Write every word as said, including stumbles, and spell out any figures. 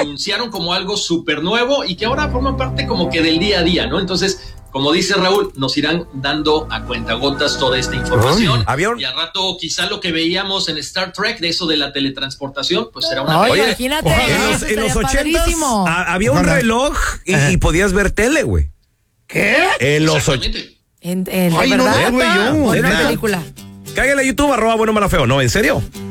anunciaron como algo súper nuevo y que ahora forma parte como que del día a día, ¿no? Entonces, como dice Raúl, nos irán dando a cuentagotas toda esta información. Ay, un... Y al rato quizá lo que veíamos en Star Trek, de eso de la teletransportación, pues será una... Oye, imagínate. En los, en los ochentas había un reloj y, y podías ver tele, güey. ¿Qué? En los Exactamente. ochentas. En, en Ay, verdad, no, güey, yo. o en una Neta. película. Cállale a YouTube, arroba bueno, mala, feo. No, ¿en serio?